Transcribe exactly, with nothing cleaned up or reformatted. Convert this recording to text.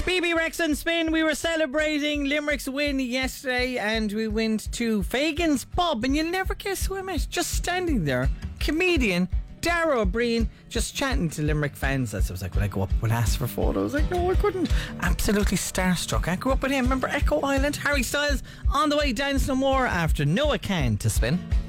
B B Rex and Spin, we were celebrating Limerick's win yesterday and we went to Fagan's Pub, and you'll never guess who I met. Just standing there, comedian Dara O'Brien, just chatting to Limerick fans. I was like, will I go up and ask for photos? I was like, no, I couldn't. Absolutely starstruck. I grew up with him. Remember Echo Island? Harry Styles on the way. Dance No More after Noah Can to Spin.